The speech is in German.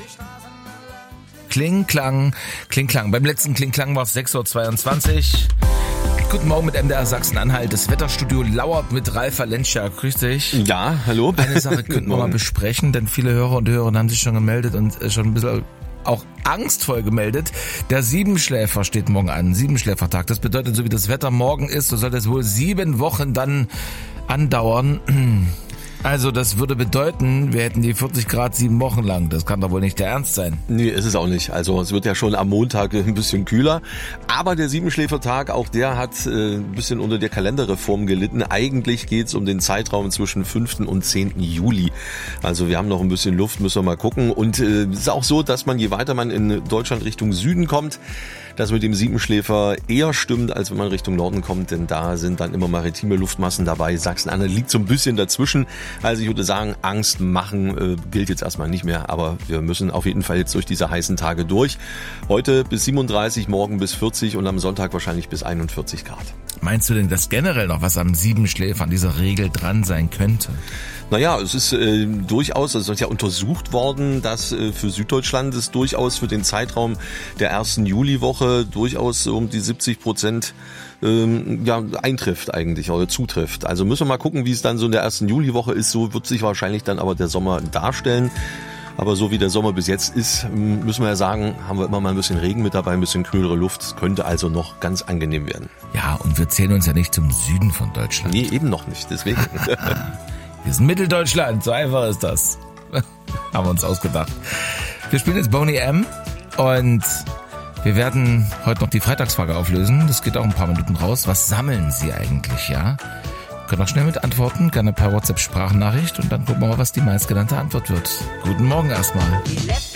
Kling-Klang. Beim letzten Kling-Klang war es 6.22 Uhr. Guten Morgen mit MDR Sachsen-Anhalt. Das Wetterstudio lauert mit Ralf Valenscha. Grüß dich. Ja, hallo. Eine Sache könnten wir mal besprechen, denn viele Hörer und Hörerinnen haben sich schon gemeldet und schon ein bisschen auch angstvoll gemeldet. Der Siebenschläfer steht morgen an. Siebenschläfertag. Das bedeutet, so wie das Wetter morgen ist, so soll das wohl 7 Wochen dann andauern. Also das würde bedeuten, wir hätten die 40 Grad 7 Wochen lang. Das kann doch wohl nicht der Ernst sein. Nee, ist es auch nicht. Also es wird ja schon am Montag ein bisschen kühler. Aber der Siebenschläfertag, auch der hat ein bisschen unter der Kalenderreform gelitten. Eigentlich geht's um den Zeitraum zwischen 5. und 10. Juli. Also wir haben noch ein bisschen Luft, müssen wir mal gucken. Und es ist auch so, dass man, je weiter man in Deutschland Richtung Süden kommt, das mit dem Siebenschläfer eher stimmt, als wenn man Richtung Norden kommt, denn da sind dann immer maritime Luftmassen dabei. Sachsen-Anhalt liegt so ein bisschen dazwischen. Also ich würde sagen, Angst machen gilt jetzt erstmal nicht mehr, aber wir müssen auf jeden Fall jetzt durch diese heißen Tage durch. Heute bis 37, morgen bis 40 und am Sonntag wahrscheinlich bis 41 Grad. Meinst du denn, dass generell noch was am Siebenschläfer an dieser Regel dran sein könnte? Naja, es ist durchaus, es ist ja untersucht worden, dass für Süddeutschland es durchaus für den Zeitraum der ersten Juliwoche durchaus um die 70% eintrifft eigentlich oder zutrifft. Also müssen wir mal gucken, wie es dann so in der ersten Juliwoche ist. So wird sich wahrscheinlich dann aber der Sommer darstellen. Aber so wie der Sommer bis jetzt ist, müssen wir ja sagen, haben wir immer mal ein bisschen Regen mit dabei, ein bisschen kühlere Luft. Es könnte also noch ganz angenehm werden. Ja, und wir zählen uns ja nicht zum Süden von Deutschland. Nee, eben noch nicht, deswegen. Wir sind Mitteldeutschland, so einfach ist das. Haben wir uns ausgedacht. Wir spielen jetzt Boney M. und wir werden heute noch die Freitagsfrage auflösen. Das geht auch ein paar Minuten raus. Was sammeln Sie eigentlich, ja? Können auch schnell mit antworten, gerne per WhatsApp-Sprachnachricht und dann gucken wir mal, was die meistgenannte Antwort wird. Guten Morgen erstmal.